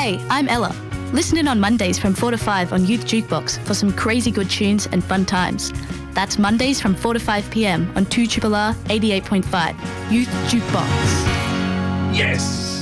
Hey, I'm Ella. Listen in on Mondays from 4 to 5 on Youth Jukebox for some crazy good tunes and fun times. That's Mondays from 4 to 5 p.m. on 2RRR 88.5. Youth Jukebox. Yes!